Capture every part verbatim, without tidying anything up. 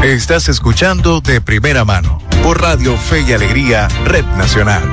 Estás escuchando De Primera Mano por Radio Fe y Alegría, Red Nacional.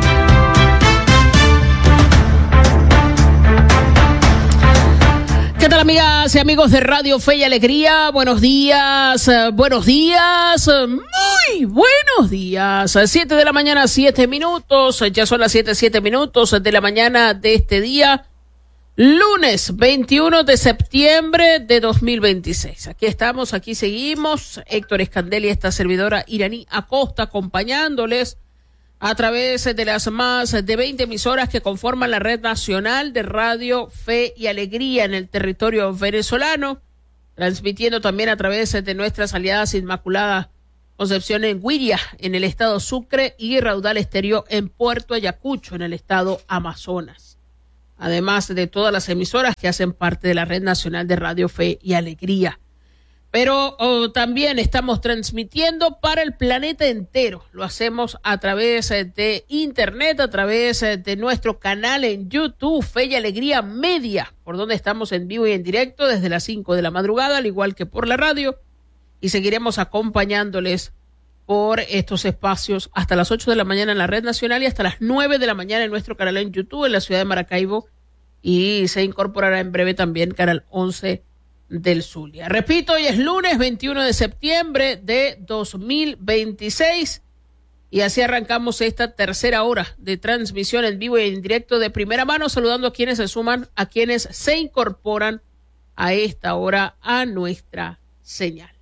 ¿Qué tal, amigas y amigos de Radio Fe y Alegría? Buenos días, uh, buenos días, uh, muy buenos días. Siete de la mañana, siete minutos, ya son las siete, siete minutos de la mañana de este día, lunes veintiuno de septiembre de dos mil veintiséis. Aquí estamos, aquí seguimos, Héctor Escandel y esta servidora Iraní Acosta acompañándoles a través de las más de veinte emisoras que conforman la red nacional de Radio Fe y Alegría en el territorio venezolano, transmitiendo también a través de nuestras aliadas Inmaculada Concepción en Guiria, en el estado Sucre, y Raudal Estéreo en Puerto Ayacucho, en el estado Amazonas. Además de todas las emisoras que hacen parte de la red nacional de Radio Fe y Alegría. Pero oh, también estamos transmitiendo para el planeta entero. Lo hacemos a través de internet, a través de nuestro canal en YouTube, Fe y Alegría Media, por donde estamos en vivo y en directo desde las cinco de la madrugada, al igual que por la radio. Y seguiremos acompañándoles por estos espacios hasta las ocho de la mañana en la red nacional y hasta las nueve de la mañana en nuestro canal en YouTube en la ciudad de Maracaibo. Y se incorporará en breve también Canal once del Zulia. Repito, hoy es lunes veintiuno de septiembre de dos mil veintiséis y así arrancamos esta tercera hora de transmisión en vivo y en directo de Primera Mano, saludando a quienes se suman, a quienes se incorporan a esta hora a nuestra señal.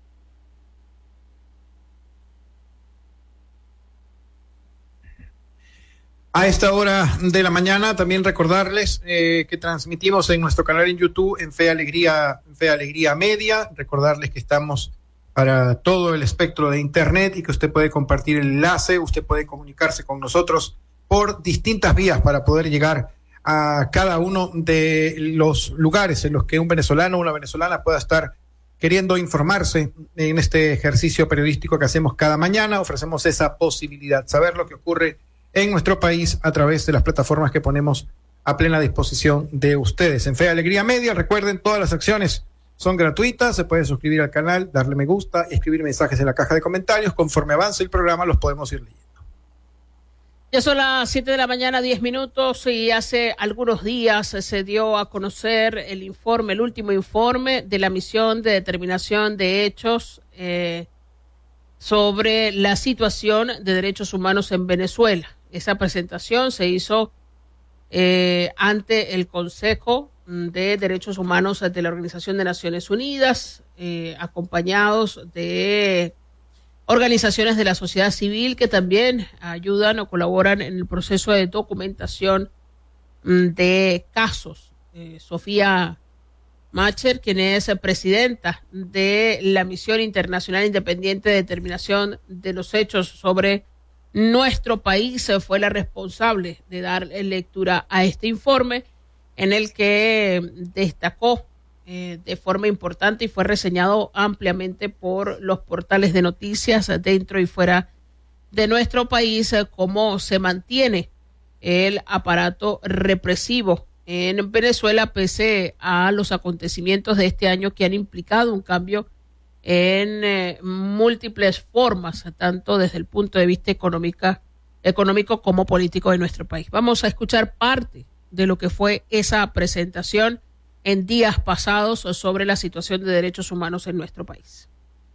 A esta hora de la mañana también recordarles eh, que transmitimos en nuestro canal en YouTube en Fe Alegría, Fe Alegría Media. Recordarles que estamos para todo el espectro de internet y que usted puede compartir el enlace, usted puede comunicarse con nosotros por distintas vías para poder llegar a cada uno de los lugares en los que un venezolano o una venezolana pueda estar queriendo informarse en este ejercicio periodístico que hacemos cada mañana. Ofrecemos esa posibilidad, saber lo que ocurre en nuestro país a través de las plataformas que ponemos a plena disposición de ustedes. En Fe Alegría Media, recuerden, todas las acciones son gratuitas, se puede suscribir al canal, darle me gusta, escribir mensajes en la caja de comentarios, conforme avance el programa los podemos ir leyendo. Ya son las siete de la mañana, diez minutos, y hace algunos días se dio a conocer el informe, el último informe de la misión de determinación de hechos eh, sobre la situación de derechos humanos en Venezuela. Esa presentación se hizo eh, ante el Consejo de Derechos Humanos de la Organización de Naciones Unidas, eh, acompañados de organizaciones de la sociedad civil que también ayudan o colaboran en el proceso de documentación de casos. Eh, Sofía Macher, quien es presidenta de la Misión Internacional Independiente de Determinación de los Hechos sobre nuestro país, fue la responsable de dar lectura a este informe en el que destacó eh, de forma importante y fue reseñado ampliamente por los portales de noticias dentro y fuera de nuestro país, eh, cómo se mantiene el aparato represivo en Venezuela pese a los acontecimientos de este año que han implicado un cambio en eh, múltiples formas, tanto desde el punto de vista económica, económico como político de nuestro país. Vamos a escuchar parte de lo que fue esa presentación en días pasados sobre la situación de derechos humanos en nuestro país.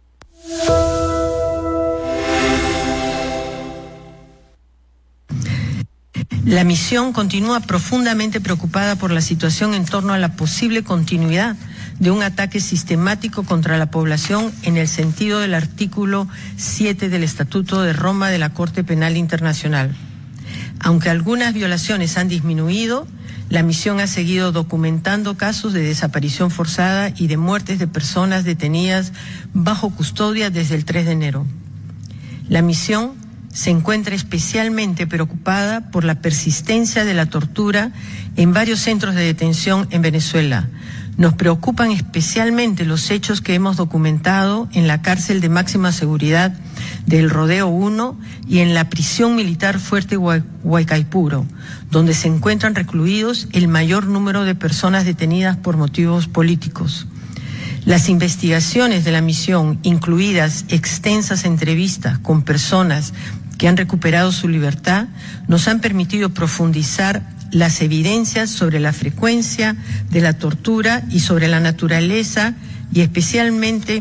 La misión continúa profundamente preocupada por la situación en torno a la posible continuidad de un ataque sistemático contra la población en el sentido del artículo siete del Estatuto de Roma de la Corte Penal Internacional. Aunque algunas violaciones han disminuido, la misión ha seguido documentando casos de desaparición forzada y de muertes de personas detenidas bajo custodia desde el tres de enero. La misión se encuentra especialmente preocupada por la persistencia de la tortura en varios centros de detención en Venezuela. Nos preocupan especialmente los hechos que hemos documentado en la cárcel de máxima seguridad del Rodeo uno y en la prisión militar Fuerte Guaycaipuro, donde se encuentran recluidos el mayor número de personas detenidas por motivos políticos. Las investigaciones de la misión, incluidas extensas entrevistas con personas que han recuperado su libertad, nos han permitido profundizar las evidencias sobre la frecuencia de la tortura y sobre la naturaleza y especialmente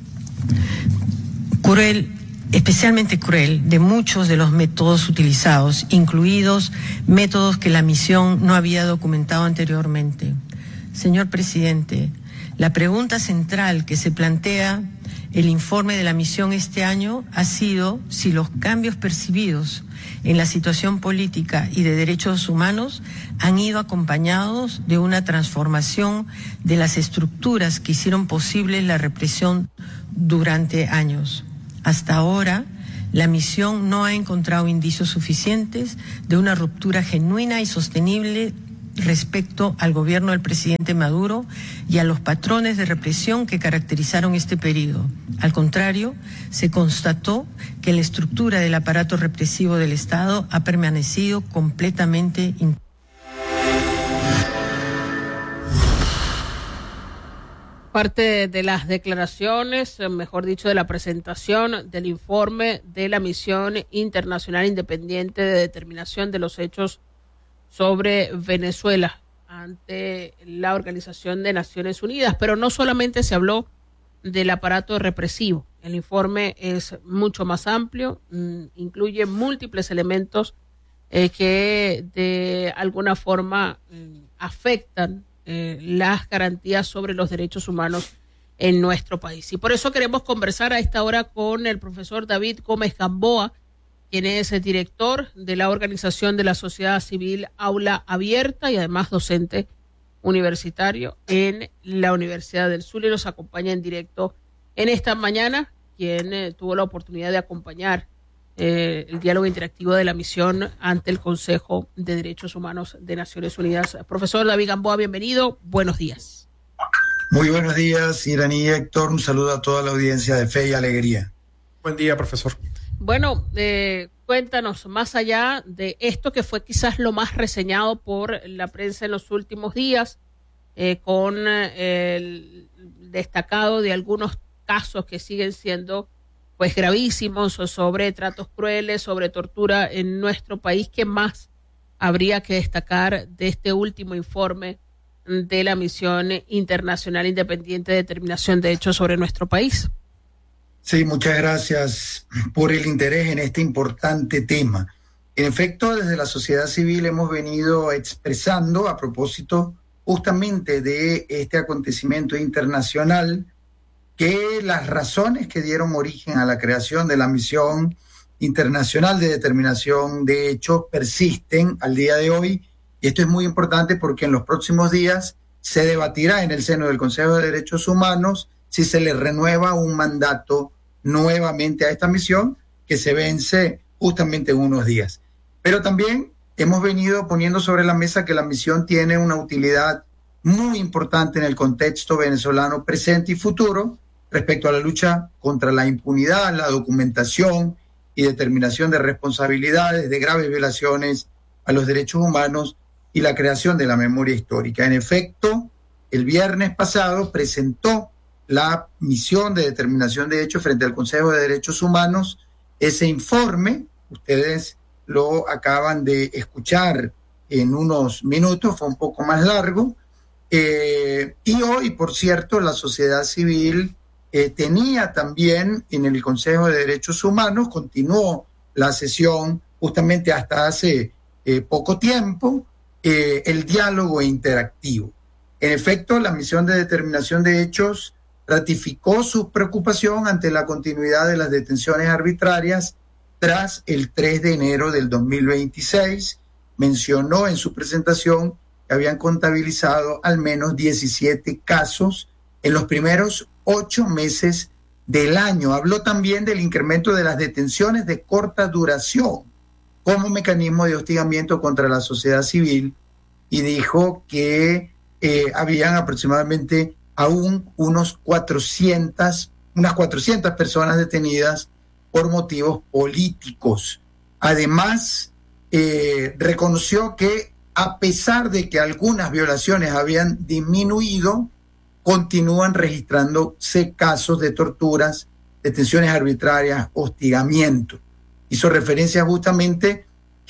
cruel, especialmente cruel de muchos de los métodos utilizados, incluidos métodos que la misión no había documentado anteriormente. Señor presidente, la pregunta central que se plantea el informe de la misión este año ha sido si los cambios percibidos en la situación política y de derechos humanos han ido acompañados de una transformación de las estructuras que hicieron posible la represión durante años. Hasta ahora, la misión no ha encontrado indicios suficientes de una ruptura genuina y sostenible respecto al gobierno del presidente Maduro y a los patrones de represión que caracterizaron este periodo. Al contrario, se constató que la estructura del aparato represivo del Estado ha permanecido completamente intacta. Parte de las declaraciones, mejor dicho, de la presentación del informe de la Misión Internacional Independiente de Determinación de los Hechos sobre Venezuela ante la Organización de Naciones Unidas. Pero no solamente se habló del aparato represivo. El informe es mucho más amplio, mmm, incluye múltiples elementos eh, que de alguna forma eh, afectan eh, las garantías sobre los derechos humanos en nuestro país. Y por eso queremos conversar a esta hora con el profesor David Gómez Gamboa, quien es el director de la Organización de la Sociedad Civil Aula Abierta y además docente universitario en la Universidad del Zulia, y nos acompaña en directo en esta mañana, quien eh, tuvo la oportunidad de acompañar eh, el diálogo interactivo de la misión ante el Consejo de Derechos Humanos de Naciones Unidas. Profesor David Gamboa, bienvenido, buenos días. Muy buenos días, Irani y Héctor, un saludo a toda la audiencia de Fe y Alegría. Buen día, profesor. Bueno, eh, cuéntanos, más allá de esto que fue quizás lo más reseñado por la prensa en los últimos días, eh, con eh, el destacado de algunos casos que siguen siendo pues gravísimos sobre tratos crueles, sobre tortura en nuestro país, ¿qué más habría que destacar de este último informe de la Misión Internacional Independiente de Determinación de Hechos sobre nuestro país? Sí, muchas gracias por el interés en este importante tema. En efecto, desde la sociedad civil hemos venido expresando a propósito justamente de este acontecimiento internacional que las razones que dieron origen a la creación de la Misión Internacional de Determinación de Hechos persisten al día de hoy, y esto es muy importante porque en los próximos días se debatirá en el seno del Consejo de Derechos Humanos si se le renueva un mandato nuevamente a esta misión que se vence justamente en unos días. Pero también hemos venido poniendo sobre la mesa que la misión tiene una utilidad muy importante en el contexto venezolano presente y futuro respecto a la lucha contra la impunidad, la documentación y determinación de responsabilidades de graves violaciones a los derechos humanos y la creación de la memoria histórica. En efecto, el viernes pasado presentó la misión de determinación de hechos frente al Consejo de Derechos Humanos ese informe. Ustedes lo acaban de escuchar en unos minutos, fue un poco más largo. Eh, y hoy, por cierto, la sociedad civil eh, tenía también en el Consejo de Derechos Humanos, continuó la sesión justamente hasta hace eh, poco tiempo, eh, el diálogo interactivo. En efecto, la misión de determinación de hechos ratificó su preocupación ante la continuidad de las detenciones arbitrarias tras el tres de enero del dos mil veintiséis. Mencionó en su presentación que habían contabilizado al menos diecisiete casos en los primeros ocho meses del año. Habló también del incremento de las detenciones de corta duración como mecanismo de hostigamiento contra la sociedad civil y dijo que eh, habían aproximadamente aún unos cuatrocientas, unas cuatrocientas personas detenidas por motivos políticos. Además, eh, reconoció que a pesar de que algunas violaciones habían disminuido, continúan registrándose casos de torturas, detenciones arbitrarias, hostigamiento. Hizo referencia justamente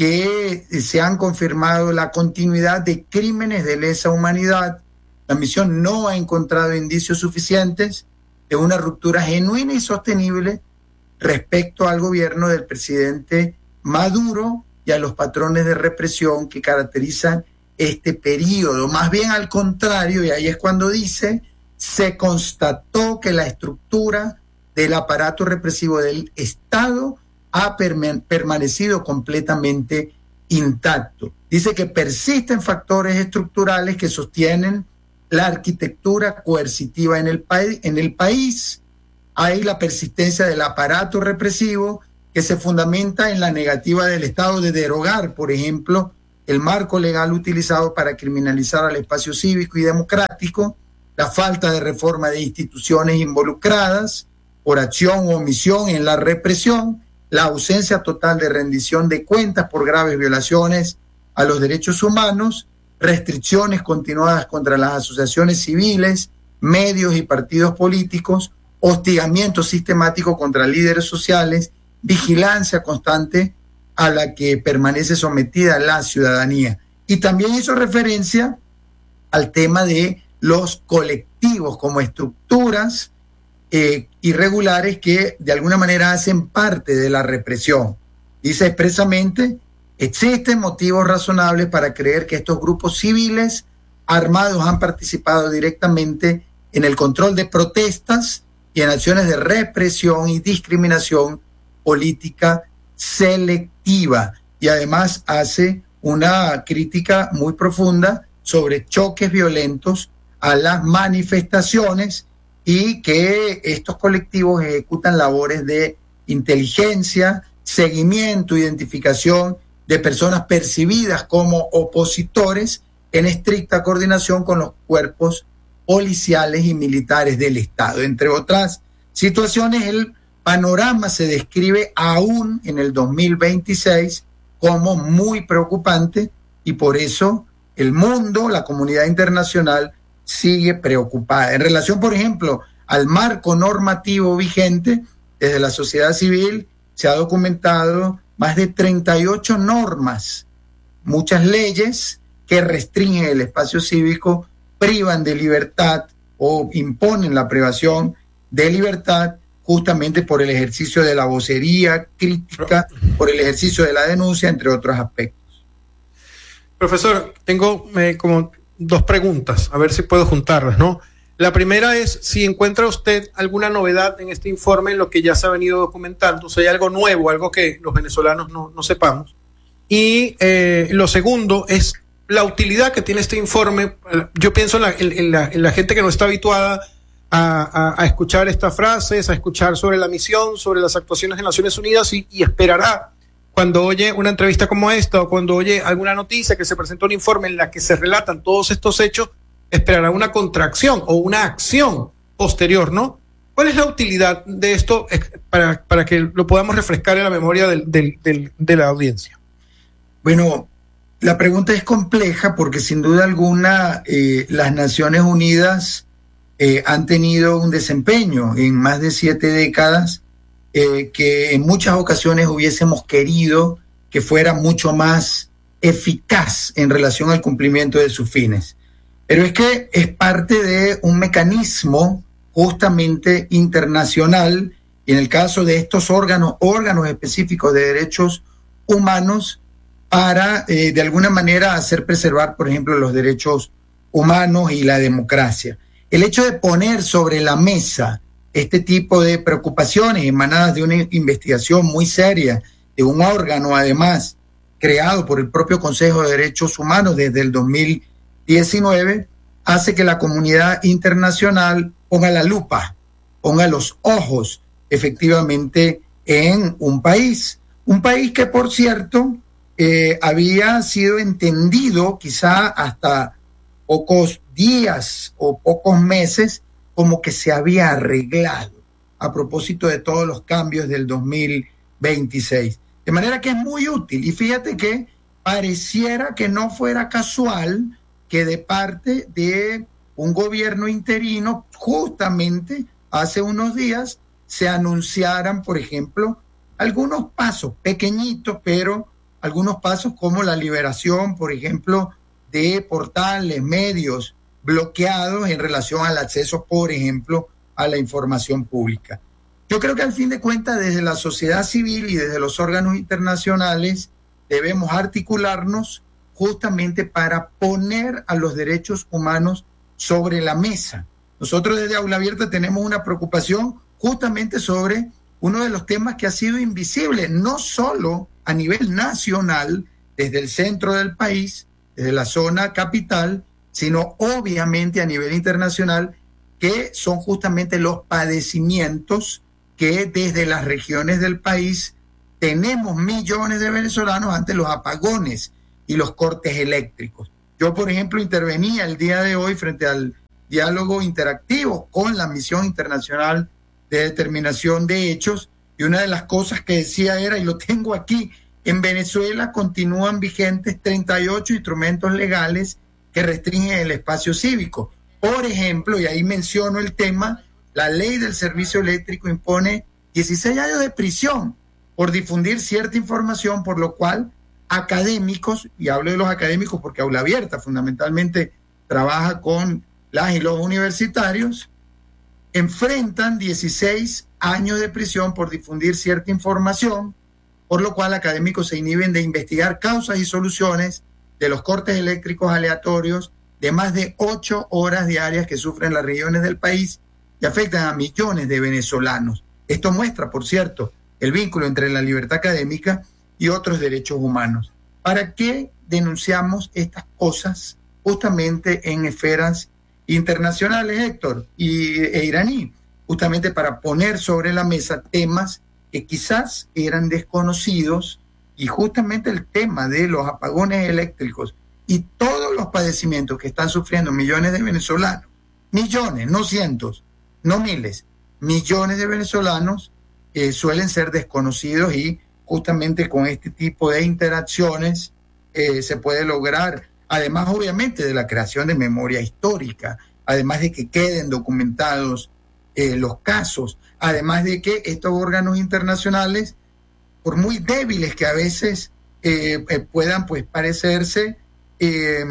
que se han confirmado la continuidad de crímenes de lesa humanidad. La misión no ha encontrado indicios suficientes de una ruptura genuina y sostenible respecto al gobierno del presidente Maduro y a los patrones de represión que caracterizan este periodo. Más bien al contrario, y ahí es cuando dice, se constató que la estructura del aparato represivo del Estado ha perma- permanecido completamente intacto. Dice que persisten factores estructurales que sostienen la arquitectura coercitiva en el, pa- en el país. Hay la persistencia del aparato represivo que se fundamenta en la negativa del Estado de derogar, por ejemplo, el marco legal utilizado para criminalizar al espacio cívico y democrático, la falta de reforma de instituciones involucradas por acción o omisión en la represión, la ausencia total de rendición de cuentas por graves violaciones a los derechos humanos, restricciones continuadas contra las asociaciones civiles, medios y partidos políticos, hostigamiento sistemático contra líderes sociales, vigilancia constante a la que permanece sometida la ciudadanía. Y también hizo referencia al tema de los colectivos como estructuras eh, irregulares que de alguna manera hacen parte de la represión. Dice expresamente, existen motivos razonables para creer que estos grupos civiles armados han participado directamente en el control de protestas y en acciones de represión y discriminación política selectiva. Y además hace una crítica muy profunda sobre choques violentos a las manifestaciones y que estos colectivos ejecutan labores de inteligencia, seguimiento, identificación de personas percibidas como opositores en estricta coordinación con los cuerpos policiales y militares del Estado. Entre otras situaciones, el panorama se describe aún en el dos mil veintiséis como muy preocupante y por eso el mundo, la comunidad internacional, sigue preocupada. En relación, por ejemplo, al marco normativo vigente, desde la sociedad civil se ha documentado más de treinta y ocho normas, muchas leyes que restringen el espacio cívico, privan de libertad o imponen la privación de libertad justamente por el ejercicio de la vocería crítica, por el ejercicio de la denuncia, entre otros aspectos. Profesor, tengo eh, como dos preguntas, a ver si puedo juntarlas, ¿no? La primera es si encuentra usted alguna novedad en este informe en lo que ya se ha venido documentando, o sea, hay algo nuevo, algo que los venezolanos no, no sepamos. Y eh, lo segundo es la utilidad que tiene este informe. Yo pienso en la, en, en la, en la gente que no está habituada a, a, a escuchar estas frases, a escuchar sobre la misión, sobre las actuaciones de Naciones Unidas y, y esperará cuando oye una entrevista como esta o cuando oye alguna noticia que se presenta un informe en la que se relatan todos estos hechos, esperará una contracción o una acción posterior, ¿no? ¿Cuál es la utilidad de esto para, para que lo podamos refrescar en la memoria del, del, del, de la audiencia? Bueno, la pregunta es compleja porque sin duda alguna eh, las Naciones Unidas eh, han tenido un desempeño en más de siete décadas eh, que en muchas ocasiones hubiésemos querido que fuera mucho más eficaz en relación al cumplimiento de sus fines. Pero es que es parte de un mecanismo justamente internacional, y en el caso de estos órganos, órganos específicos de derechos humanos, para eh, de alguna manera hacer preservar, por ejemplo, los derechos humanos y la democracia. El hecho de poner sobre la mesa este tipo de preocupaciones emanadas de una investigación muy seria, de un órgano además creado por el propio Consejo de Derechos Humanos desde el dos mil diecinueve, hace que la comunidad internacional ponga la lupa, ponga los ojos efectivamente en un país, un país que por cierto eh, había sido entendido quizá hasta pocos días o pocos meses como que se había arreglado a propósito de todos los cambios del dos mil veintiséis. De manera que es muy útil y fíjate que pareciera que no fuera casual que de parte de un gobierno interino, justamente hace unos días se anunciaran, por ejemplo, algunos pasos pequeñitos, pero algunos pasos como la liberación, por ejemplo, de portales, medios bloqueados en relación al acceso, por ejemplo, a la información pública. Yo creo que al fin de cuentas, desde la sociedad civil y desde los órganos internacionales, debemos articularnos justamente para poner a los derechos humanos sobre la mesa. Nosotros desde Aula Abierta tenemos una preocupación justamente sobre uno de los temas que ha sido invisible, no solo a nivel nacional, desde el centro del país, desde la zona capital, sino obviamente a nivel internacional, que son justamente los padecimientos que desde las regiones del país tenemos millones de venezolanos ante los apagones y los cortes eléctricos. Yo, por ejemplo, intervenía el día de hoy frente al diálogo interactivo con la Misión Internacional de Determinación de Hechos, y una de las cosas que decía era, y lo tengo aquí, en Venezuela continúan vigentes treinta y ocho instrumentos legales que restringen el espacio cívico. Por ejemplo, y ahí menciono el tema, la ley del servicio eléctrico impone dieciséis años de prisión por difundir cierta información, por lo cual académicos, y hablo de los académicos porque Aula Abierta fundamentalmente trabaja con las y los universitarios, enfrentan dieciséis años de prisión por difundir cierta información, por lo cual académicos se inhiben de investigar causas y soluciones de los cortes eléctricos aleatorios de más de ocho horas diarias que sufren las regiones del país y afectan a millones de venezolanos. Esto muestra, por cierto, el vínculo entre la libertad académica y otros derechos humanos. ¿Para qué denunciamos estas cosas justamente en esferas internacionales, Héctor, y, e iraní? Justamente para poner sobre la mesa temas que quizás eran desconocidos, y justamente el tema de los apagones eléctricos y todos los padecimientos que están sufriendo millones de venezolanos, millones, no cientos, no miles, millones de venezolanos eh, suelen ser desconocidos, y justamente con este tipo de interacciones eh, se puede lograr, además obviamente de la creación de memoria histórica, además de que queden documentados eh, los casos, además de que estos órganos internacionales, por muy débiles que a veces eh, eh, puedan pues parecerse, eh,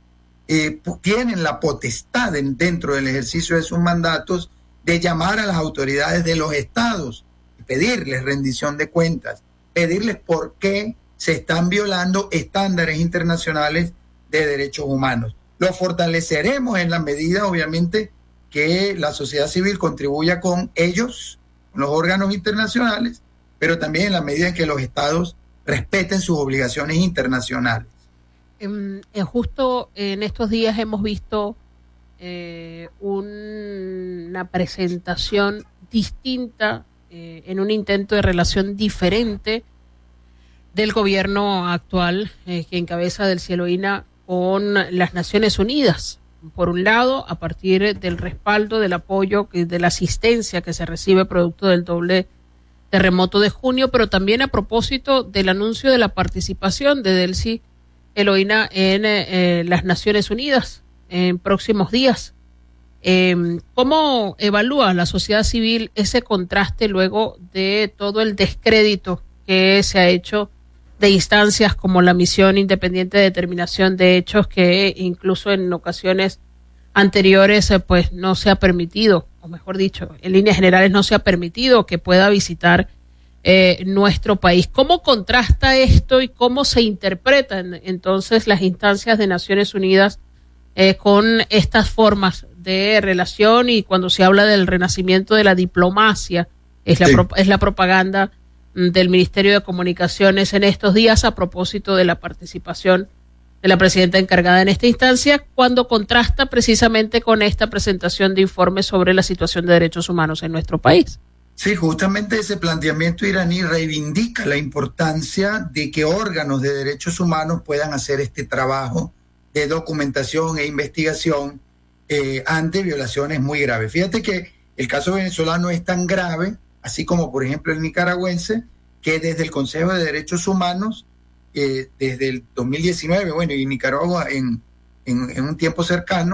eh, tienen la potestad en, dentro del ejercicio de sus mandatos de llamar a las autoridades de los estados y pedirles rendición de cuentas, pedirles por qué se están violando estándares internacionales de derechos humanos. Lo fortaleceremos en la medida, obviamente, que la sociedad civil contribuya con ellos, con los órganos internacionales, pero también en la medida en que los estados respeten sus obligaciones internacionales. En, en justo en estos días hemos visto eh, un, una presentación distinta, eh, en un intento de relación diferente del gobierno actual eh, que encabeza Delcy Eloína con las Naciones Unidas. Por un lado, a partir del respaldo, del apoyo, de la asistencia que se recibe producto del doble terremoto de junio, pero también a propósito del anuncio de la participación de Delcy Eloína en eh, las Naciones Unidas en próximos días. Eh, ¿Cómo evalúa la sociedad civil ese contraste luego de todo el descrédito que se ha hecho de instancias como la Misión Independiente de Determinación de Hechos, que incluso en ocasiones anteriores eh, pues no se ha permitido, o mejor dicho, en líneas generales no se ha permitido que pueda visitar eh, nuestro país? ¿Cómo contrasta esto y cómo se interpretan entonces las instancias de Naciones Unidas eh, con estas formas de relación? Y cuando se habla del renacimiento de la diplomacia, es la, sí. pro, es la propaganda del Ministerio de Comunicaciones en estos días a propósito de la participación de la presidenta encargada en esta instancia, cuando contrasta precisamente con esta presentación de informes sobre la situación de derechos humanos en nuestro país. Sí, justamente ese planteamiento iraní reivindica la importancia de que órganos de derechos humanos puedan hacer este trabajo de documentación e investigación eh, ante violaciones muy graves. Fíjate que el caso venezolano es tan grave, así como por ejemplo el nicaragüense, que desde el Consejo de Derechos Humanos, eh, desde el dos mil diecinueve, bueno, y Nicaragua en, en, en un tiempo cercano,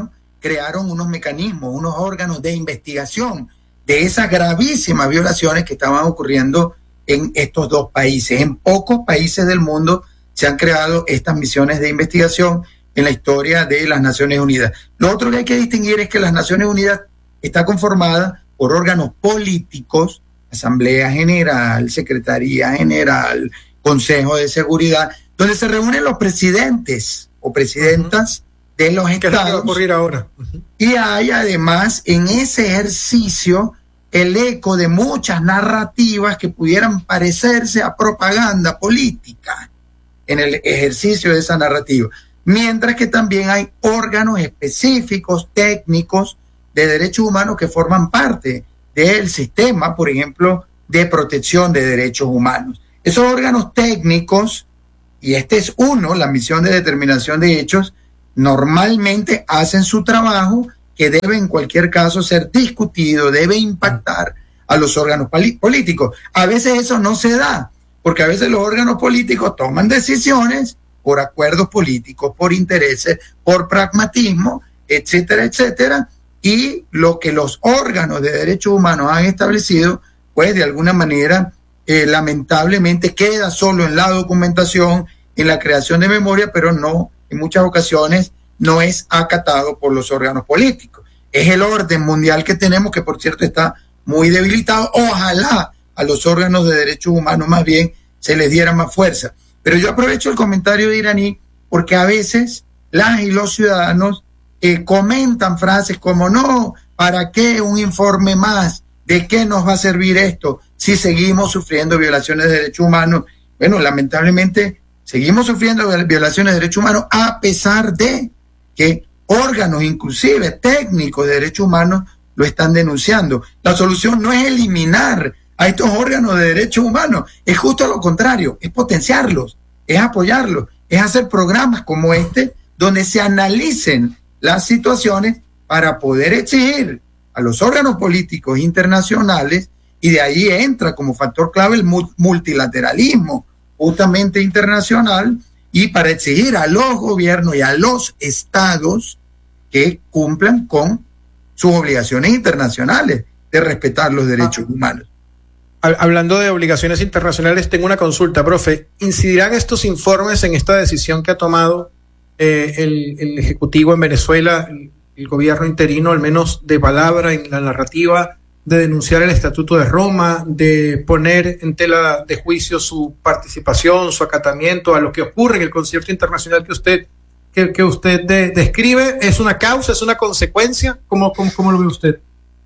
crearon unos mecanismos, unos órganos de investigación de esas gravísimas violaciones que estaban ocurriendo en estos dos países. En pocos países del mundo se han creado estas misiones de investigación en la historia de las Naciones Unidas. Lo otro que hay que distinguir es que las Naciones Unidas está conformada por órganos políticos, Asamblea General, Secretaría General, Consejo de Seguridad, donde se reúnen los presidentes o presidentas uh-huh. de los estados. ¿Qué va a ocurrir ahora? Uh-huh. Y hay además en ese ejercicio el eco de muchas narrativas que pudieran parecerse a propaganda política en el ejercicio de esa narrativa. Mientras que también hay órganos específicos, técnicos, de derechos humanos que forman parte del sistema, por ejemplo, de protección de derechos humanos. Esos órganos técnicos, y este es uno, la misión de determinación de hechos, normalmente hacen su trabajo que debe en cualquier caso ser discutido, debe impactar a los órganos políticos. A veces eso no se da, porque a veces los órganos políticos toman decisiones por acuerdos políticos, por intereses, por pragmatismo, etcétera, etcétera, y lo que los órganos de derechos humanos han establecido, pues de alguna manera, eh, lamentablemente queda solo en la documentación, en la creación de memoria, pero no, en muchas ocasiones, no es acatado por los órganos políticos. Es el orden mundial que tenemos, que por cierto está muy debilitado. Ojalá a los órganos de derechos humanos más bien se les diera más fuerza. Pero yo aprovecho el comentario de Iraní porque a veces las y los ciudadanos eh, comentan frases como no, ¿para qué un informe más? ¿De qué nos va a servir esto si seguimos sufriendo violaciones de derechos humanos? Bueno, lamentablemente seguimos sufriendo violaciones de derechos humanos a pesar de que órganos, inclusive técnicos de derechos humanos, lo están denunciando. La solución no es eliminar a estos órganos de derechos humanos, es justo lo contrario, es potenciarlos, es apoyarlos, es hacer programas como este donde se analicen las situaciones para poder exigir a los órganos políticos internacionales, y de ahí entra como factor clave el multilateralismo justamente internacional, y para exigir a los gobiernos y a los estados que cumplan con sus obligaciones internacionales de respetar los derechos ah. humanos. Hablando de obligaciones internacionales, tengo una consulta, profe. ¿Incidirán estos informes en esta decisión que ha tomado eh, el, el Ejecutivo en Venezuela, el, el gobierno interino, al menos de palabra, en la narrativa, de denunciar el Estatuto de Roma, de poner en tela de juicio su participación, su acatamiento a lo que ocurre en el concierto internacional que usted, que, que usted de, describe? ¿Es una causa, es una consecuencia? ¿Cómo, cómo, cómo lo ve usted?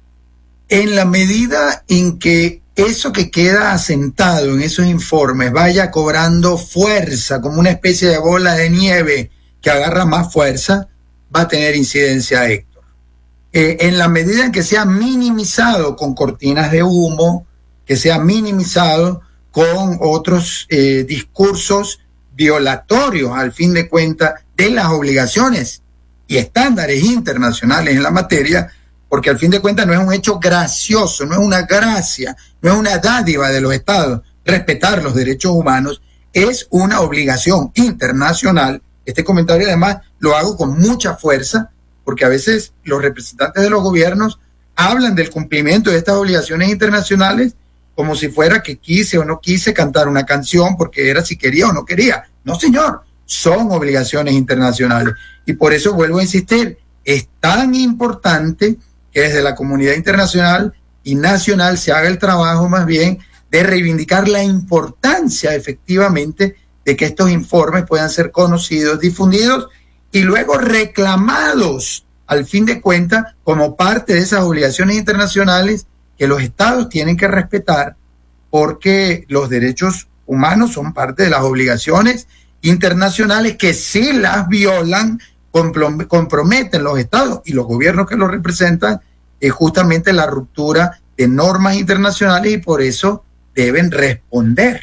En la medida en que eso que queda asentado en esos informes vaya cobrando fuerza, como una especie de bola de nieve que agarra más fuerza, va a tener incidencia, Héctor. Eh, en la medida en que sea minimizado con cortinas de humo, que sea minimizado con otros eh, discursos violatorios, al fin de cuentas, de las obligaciones y estándares internacionales en la materia, porque al fin de cuentas no es un hecho gracioso, no es una gracia, no es una dádiva de los estados respetar los derechos humanos, es una obligación internacional. Este comentario además lo hago con mucha fuerza, porque a veces los representantes de los gobiernos hablan del cumplimiento de estas obligaciones internacionales como si fuera que quise o no quise cantar una canción porque era si quería o no quería. No, señor, son obligaciones internacionales. Y por eso vuelvo a insistir, es tan importante que desde la comunidad internacional y nacional se haga el trabajo más bien de reivindicar la importancia efectivamente de que estos informes puedan ser conocidos, difundidos y luego reclamados al fin de cuentas como parte de esas obligaciones internacionales que los estados tienen que respetar, porque los derechos humanos son parte de las obligaciones internacionales que si las violan comprometen los estados y los gobiernos que los representan es justamente la ruptura de normas internacionales y por eso deben responder.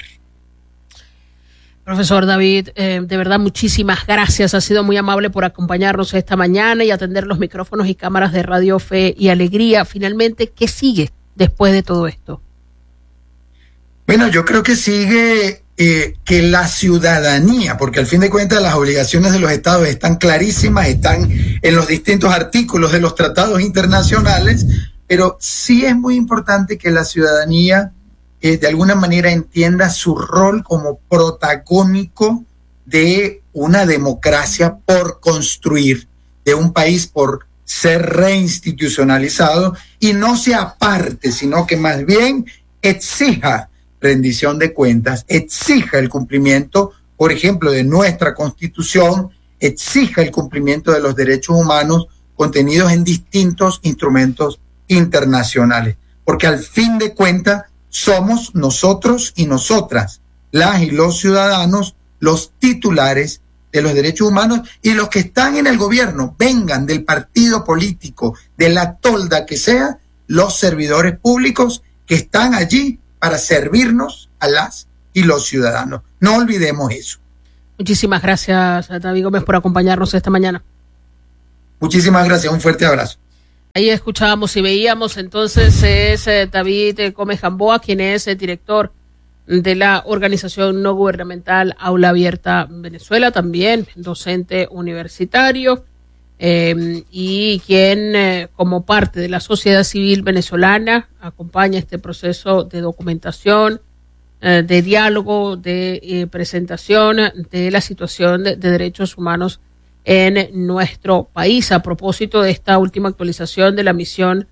Profesor David, eh, de verdad muchísimas gracias, ha sido muy amable por acompañarnos esta mañana y atender los micrófonos y cámaras de Radio Fe y Alegría. Finalmente, ¿qué sigue después de todo esto? Bueno, yo creo que sigue eh, que la ciudadanía, porque al fin de cuentas las obligaciones de los estados están clarísimas, están en los distintos artículos de los tratados internacionales, pero sí es muy importante que la ciudadanía eh, de alguna manera entienda su rol como protagónico de una democracia por construir, de un país por ser reinstitucionalizado, y no se aparte, sino que más bien exija rendición de cuentas, exija el cumplimiento, por ejemplo, de nuestra Constitución, exija el cumplimiento de los derechos humanos contenidos en distintos instrumentos internacionales, porque al fin de cuentas somos nosotros y nosotras, las y los ciudadanos, los titulares de los derechos humanos, y los que están en el gobierno, vengan del partido político, de la tolda que sea, los servidores públicos que están allí para servirnos a las y los ciudadanos. No olvidemos eso. Muchísimas gracias, David Gómez, por acompañarnos esta mañana. Muchísimas gracias, un fuerte abrazo. Ahí escuchábamos y veíamos, entonces es eh, David Gómez Gamboa, quien es el director de la organización no gubernamental Aula Abierta Venezuela, también docente universitario, eh, y quien eh, como parte de la sociedad civil venezolana acompaña este proceso de documentación, eh, de diálogo, de eh, presentación de la situación de, de derechos humanos en nuestro país, a propósito de esta última actualización de la misión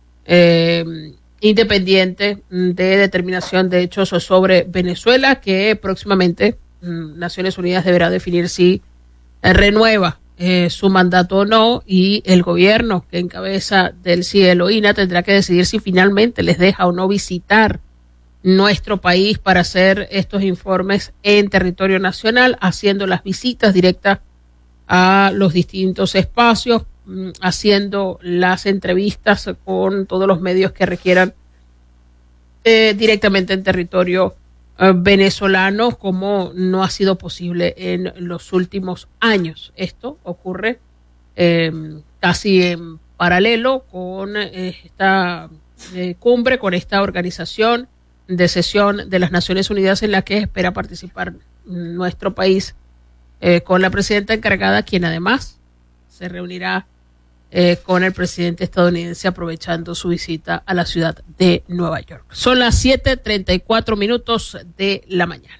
eh, independiente de determinación de hechos sobre Venezuela, que próximamente mm, Naciones Unidas deberá definir si eh, renueva eh, su mandato o no, y el gobierno que encabeza del cielo I N A tendrá que decidir si finalmente les deja o no visitar nuestro país para hacer estos informes en territorio nacional, haciendo las visitas directas a los distintos espacios, haciendo las entrevistas con todos los medios que requieran eh, directamente en territorio eh, venezolano, como no ha sido posible en los últimos años. Esto ocurre eh, casi en paralelo con eh, esta eh, cumbre, con esta organización de sesión de las Naciones Unidas en la que espera participar nuestro país, eh, con la presidenta encargada, quien además se reunirá Eh, con el presidente estadounidense aprovechando su visita a la ciudad de Nueva York. Son las siete treinta y cuatro minutos de la mañana.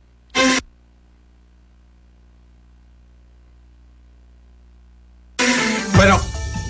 Bueno,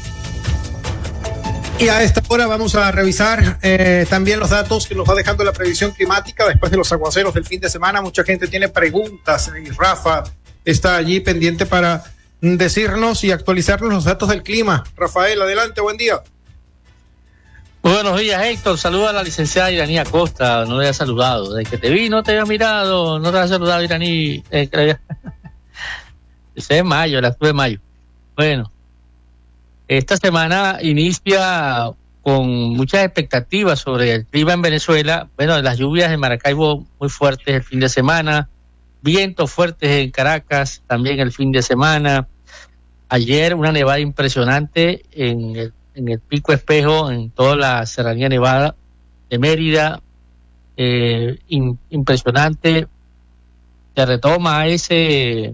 y a esta hora vamos a revisar eh, también los datos que nos va dejando la previsión climática después de los aguaceros del fin de semana. Mucha gente tiene preguntas y Rafa está allí pendiente para decirnos y actualizarnos los datos del clima. Rafael, adelante, buen día. Buenos días, Héctor. Saluda a la licenciada Iraní Acosta. No le había saludado. Desde que te vi, no te había mirado. No te había saludado, Iraní. Eh, había... Ese es mayo, la tuve de mayo. Bueno, esta semana inicia con muchas expectativas sobre el clima en Venezuela. Bueno, las lluvias en Maracaibo muy fuertes el fin de semana. Vientos fuertes en Caracas también el fin de semana. Ayer una nevada impresionante en el, en el Pico Espejo, en toda la serranía nevada de Mérida. Eh, in, impresionante. Se retoma ese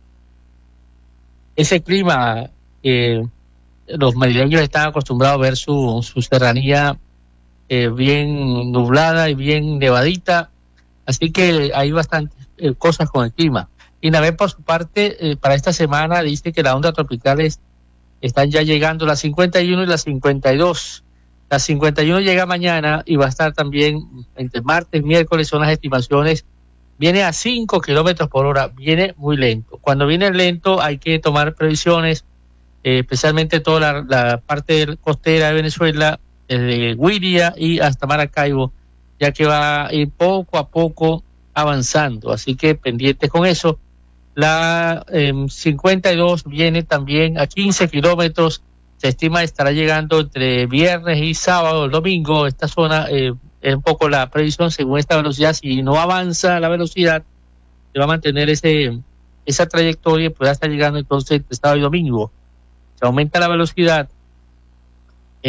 ese clima. Eh, los merideños están acostumbrados a ver su, su serranía eh, bien nublada y bien nevadita. Así que hay bastantes eh, cosas con el clima. INAVEM, por su parte, eh, para esta semana dice que las ondas tropicales están ya llegando, las cincuenta y uno y las cincuenta y dos. La cincuenta y uno llega mañana y va a estar también entre martes y miércoles, son las estimaciones. Viene a cinco kilómetros por hora, viene muy lento. Cuando viene lento hay que tomar previsiones, eh, especialmente toda la, la parte costera de Venezuela, desde Guiria y hasta Maracaibo, ya que va a ir poco a poco avanzando, así que pendientes con eso. La eh, cincuenta y dos viene también a quince kilómetros, se estima estará llegando entre viernes y sábado, el domingo. Esta zona eh, es un poco la previsión según esta velocidad. Si no avanza la velocidad, se va a mantener ese esa trayectoria y puede estar llegando entonces entre sábado y domingo. Se aumenta la velocidad,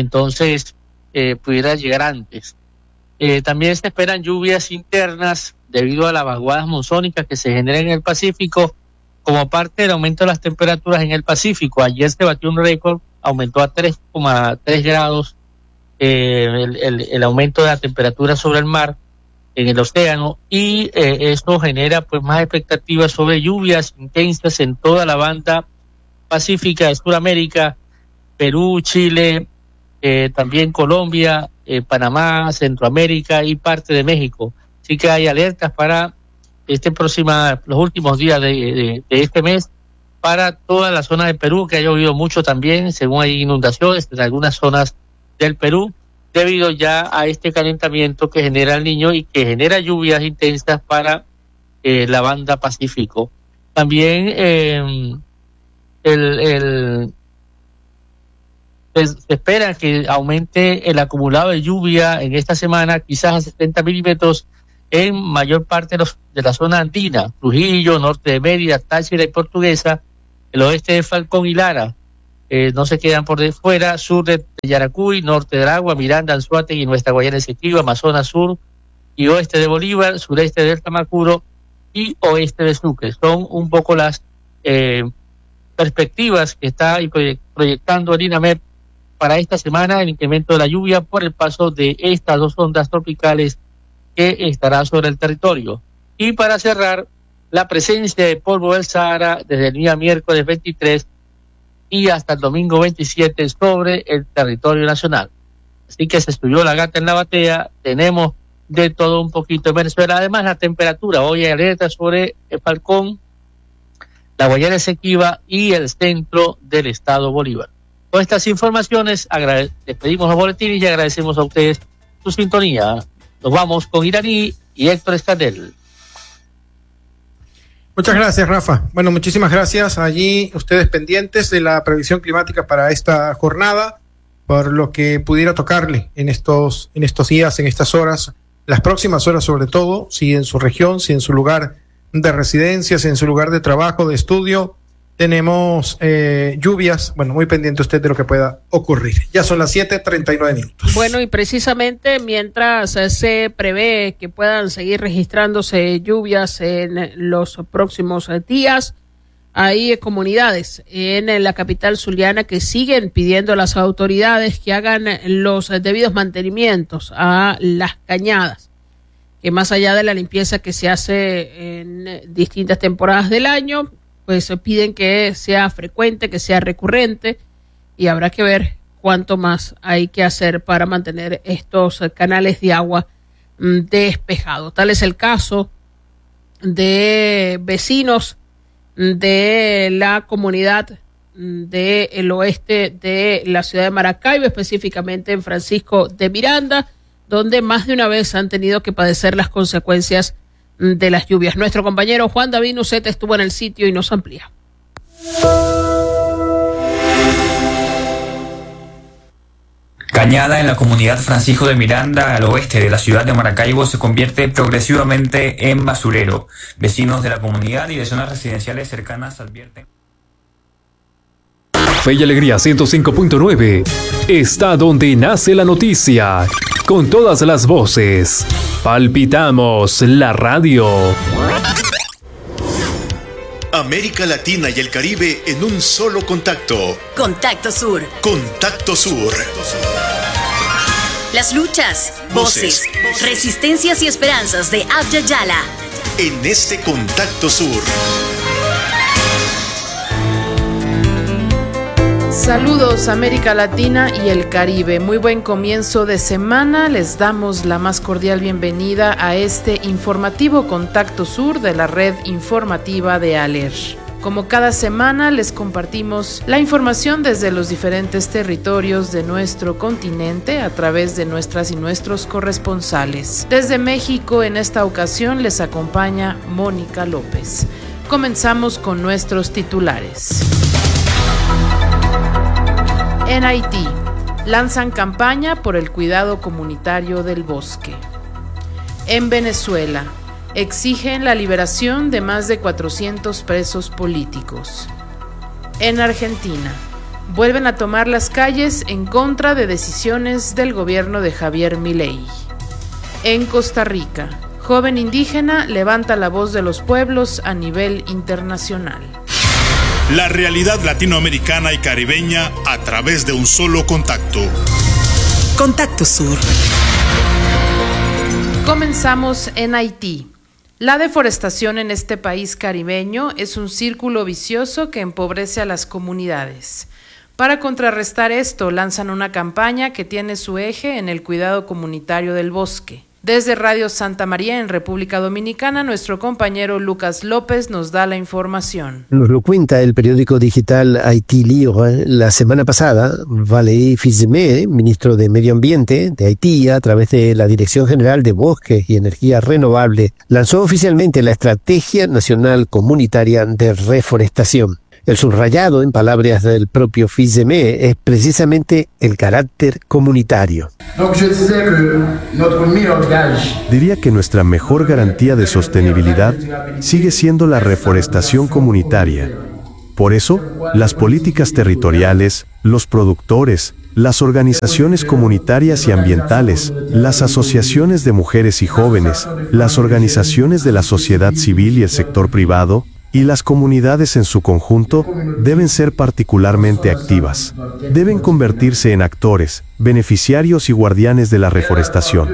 entonces eh, pudiera llegar antes. Eh, también se esperan lluvias internas debido a las vaguadas monzónicas que se generan en el Pacífico como parte del aumento de las temperaturas en el Pacífico. Ayer se batió un récord, aumentó a tres coma tres grados eh, el, el, el aumento de la temperatura sobre el mar, en el océano, y eh, esto genera pues más expectativas sobre lluvias intensas en toda la banda pacífica de Sudamérica, Perú, Chile, eh, también Colombia, eh, Panamá, Centroamérica y parte de México. Así que hay alertas para este próxima, los últimos días de, de, de este mes para toda la zona de Perú, que ha llovido mucho también, según hay inundaciones en algunas zonas del Perú, debido ya a este calentamiento que genera el Niño y que genera lluvias intensas para eh, la banda Pacífico. También eh, el, el, se, se espera que aumente el acumulado de lluvia en esta semana, quizás a setenta milímetros en mayor parte de, los, de la zona andina, Trujillo, norte de Mérida, Táchira y Portuguesa, el oeste de Falcón y Lara. Eh, no se quedan por de fuera, sur de Yaracuy, norte de Aragua, Miranda, Anzoátegui y Nuestra Guayana Esequiba, Amazonas Sur y oeste de Bolívar, sureste del Tamacuro y oeste de Sucre. Son un poco las eh, perspectivas que está proyectando el INAMED para esta semana, el incremento de la lluvia por el paso de estas dos ondas tropicales que estará sobre el territorio. Y para cerrar, la presencia de polvo del Sahara desde el día miércoles veintitrés y hasta el domingo veintisiete sobre el territorio nacional. Así que se estudió la gata en la batea, tenemos de todo un poquito en Venezuela. Además, la temperatura, hoy hay alerta sobre el Falcón, la Guayana Esequiba y el centro del estado Bolívar. Con estas informaciones, agrade- despedimos los boletines y agradecemos a ustedes su sintonía. Nos vamos con Iraní y Héctor Escandel. Muchas gracias, Rafa. Bueno, muchísimas gracias. Allí ustedes pendientes de la previsión climática para esta jornada, por lo que pudiera tocarle en estos, en estos días, en estas horas, las próximas horas sobre todo, si en su región, si en su lugar de residencia, si en su lugar de trabajo, de estudio, tenemos eh, lluvias. Bueno, muy pendiente usted de lo que pueda ocurrir. Ya son las siete treinta y nueve minutos. Bueno, y precisamente mientras eh, se prevé que puedan seguir registrándose lluvias en los próximos eh, días, hay eh, comunidades en, en la capital zuliana que siguen pidiendo a las autoridades que hagan los eh, debidos mantenimientos a las cañadas, que más allá de la limpieza que se hace en eh, distintas temporadas del año, pues piden que sea frecuente, que sea recurrente, y habrá que ver cuánto más hay que hacer para mantener estos canales de agua mm, despejados. Tal es el caso de vecinos de la comunidad del oeste de la ciudad de Maracaibo, específicamente en Francisco de Miranda, donde más de una vez han tenido que padecer las consecuencias de las lluvias. Nuestro compañero Juan David Nuceta estuvo en el sitio y nos amplía. Cañada en la comunidad Francisco de Miranda, al oeste de la ciudad de Maracaibo, se convierte progresivamente en basurero. Vecinos de la comunidad y de zonas residenciales cercanas advierten. Fe y Alegría ciento cinco punto nueve está donde nace la noticia, con todas las voces. Palpitamos la radio. América Latina y el Caribe en un solo contacto. Contacto Sur. Contacto Sur. Las luchas, voces, voces resistencias y esperanzas de Abya Yala. En este Contacto Sur. Saludos América Latina y el Caribe, muy buen comienzo de semana, les damos la más cordial bienvenida a este informativo Contacto Sur de la red informativa de ALER. Como cada semana les compartimos la información desde los diferentes territorios de nuestro continente a través de nuestras y nuestros corresponsales. Desde México en esta ocasión les acompaña Mónica López. Comenzamos con nuestros titulares. En Haití, lanzan campaña por el cuidado comunitario del bosque. En Venezuela, exigen la liberación de más de cuatrocientos presos políticos. En Argentina, vuelven a tomar las calles en contra de decisiones del gobierno de Javier Milei. En Costa Rica, Joven indígena levanta la voz de los pueblos a nivel internacional. La realidad latinoamericana y caribeña a través de un solo contacto. Contacto Sur. Comenzamos en Haití. La deforestación en este país caribeño es un círculo vicioso que empobrece a las comunidades. Para contrarrestar esto, lanzan una campaña que tiene su eje en el cuidado comunitario del bosque. Desde Radio Santa María en República Dominicana, nuestro compañero Lucas López nos da la información. Nos lo cuenta el periódico digital Haití Libre. La semana pasada, Valéry Fitzgerald, ministro de Medio Ambiente de Haití, a través de la Dirección General de Bosques y Energía Renovable, lanzó oficialmente la Estrategia Nacional Comunitaria de Reforestación. El subrayado, en palabras del propio Fitzgerald, es precisamente el carácter comunitario. Diría que nuestra mejor garantía de sostenibilidad sigue siendo la reforestación comunitaria. Por eso, las políticas territoriales, los productores, las organizaciones comunitarias y ambientales, las asociaciones de mujeres y jóvenes, las organizaciones de la sociedad civil y el sector privado, y las comunidades en su conjunto deben ser particularmente activas. Deben convertirse en actores, beneficiarios y guardianes de la reforestación.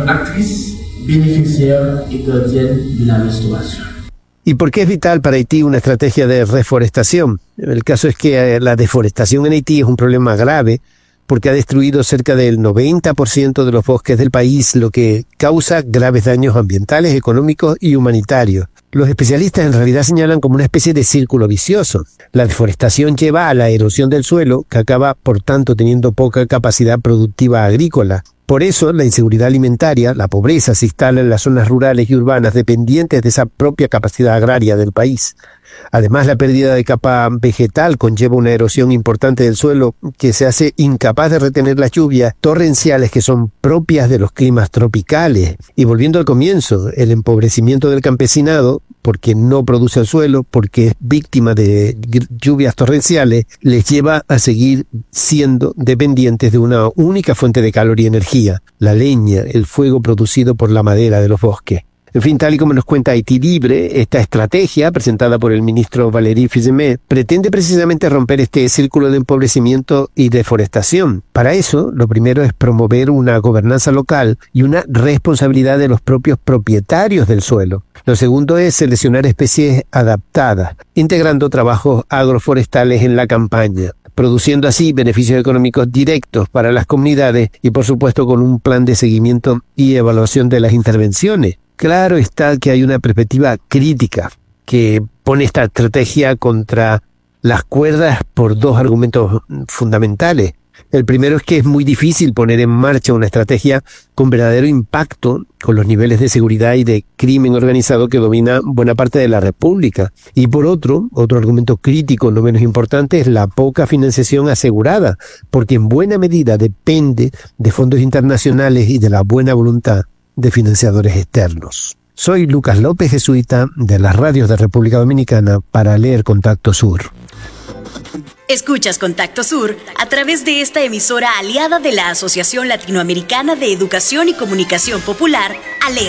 ¿Y por qué es vital para Haití una estrategia de reforestación? El caso es que la deforestación en Haití es un problema grave porque ha destruido cerca del noventa por ciento de los bosques del país, lo que causa graves daños ambientales, económicos y humanitarios. Los especialistas en realidad señalan como una especie de círculo vicioso. La deforestación lleva a la erosión del suelo, que acaba por tanto teniendo poca capacidad productiva agrícola. Por eso, la inseguridad alimentaria, la pobreza se instala en las zonas rurales y urbanas dependientes de esa propia capacidad agraria del país. Además, la pérdida de capa vegetal conlleva una erosión importante del suelo que se hace incapaz de retener las lluvias torrenciales que son propias de los climas tropicales. Y volviendo al comienzo, el empobrecimiento del campesinado, porque no produce el suelo, porque es víctima de lluvias torrenciales, les lleva a seguir siendo dependientes de una única fuente de calor y energía, la leña, el fuego producido por la madera de los bosques. En fin, tal y como nos cuenta Haití Libre, esta estrategia, presentada por el ministro Valéry Fitzgerald, pretende precisamente romper este círculo de empobrecimiento y deforestación. Para eso, lo primero es promover una gobernanza local y una responsabilidad de los propios propietarios del suelo. Lo segundo es seleccionar especies adaptadas, integrando trabajos agroforestales en la campaña, produciendo así beneficios económicos directos para las comunidades y, por supuesto, con un plan de seguimiento y evaluación de las intervenciones. Claro está que hay una perspectiva crítica que pone esta estrategia contra las cuerdas por dos argumentos fundamentales. El primero es que es muy difícil poner en marcha una estrategia con verdadero impacto con los niveles de seguridad y de crimen organizado que domina buena parte de la República. Y por otro, otro argumento crítico no menos importante es la poca financiación asegurada, porque en buena medida depende de fondos internacionales y de la buena voluntad de financiadores externos. Soy Lucas López, jesuita de las radios de República Dominicana, para leer Contacto Sur. Escuchas Contacto Sur a través de esta emisora aliada de la Asociación Latinoamericana de Educación y Comunicación Popular, ALER.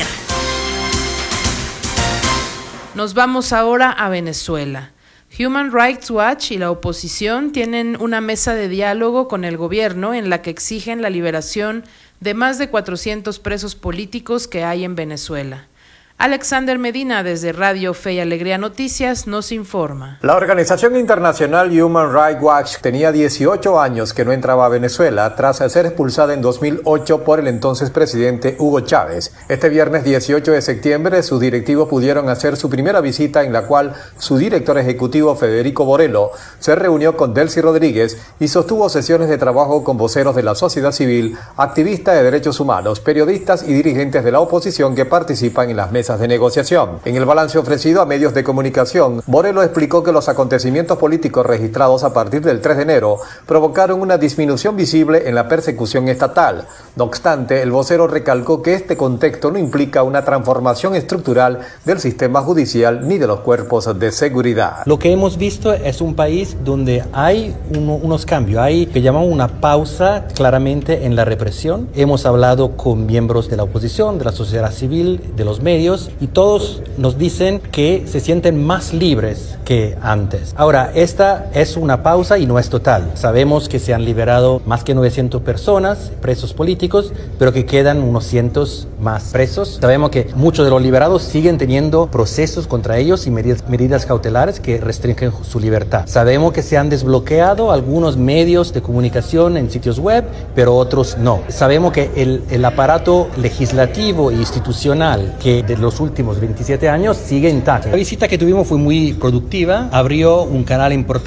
Nos vamos ahora a Venezuela. Human Rights Watch y la oposición tienen una mesa de diálogo con el gobierno en la que exigen la liberación de más de cuatrocientos presos políticos que hay en Venezuela. Alexander Medina, desde Radio Fe y Alegría Noticias, nos informa. La organización internacional Human Rights Watch tenía dieciocho años que no entraba a Venezuela tras ser expulsada en dos mil ocho por el entonces presidente Hugo Chávez. Este viernes dieciocho de septiembre, sus directivos pudieron hacer su primera visita, en la cual su director ejecutivo Federico Borello se reunió con Delcy Rodríguez y sostuvo sesiones de trabajo con voceros de la sociedad civil, activistas de derechos humanos, periodistas y dirigentes de la oposición que participan en las mesas mesas de negociación. En el balance ofrecido a medios de comunicación, Borelo explicó que los acontecimientos políticos registrados a partir del tres de enero provocaron una disminución visible en la persecución estatal. No obstante, el vocero recalcó que este contexto no implica una transformación estructural del sistema judicial ni de los cuerpos de seguridad. Lo que hemos visto es un país donde hay uno, unos cambios, hay que llamamos una pausa claramente en la represión. Hemos hablado con miembros de la oposición, de la sociedad civil, de los medios, y todos nos dicen que se sienten más libres que antes. Ahora, esta es una pausa y no es total. Sabemos que se han liberado más que novecientas personas, presos políticos, pero que quedan unos cientos más presos. Sabemos que muchos de los liberados siguen teniendo procesos contra ellos y medidas, medidas cautelares que restringen su libertad. Sabemos que se han desbloqueado algunos medios de comunicación en sitios web, pero otros no. Sabemos que el, el aparato legislativo e institucional que de los últimos veintisiete años sigue intacto. La visita que tuvimos fue muy productiva, abrió un canal importante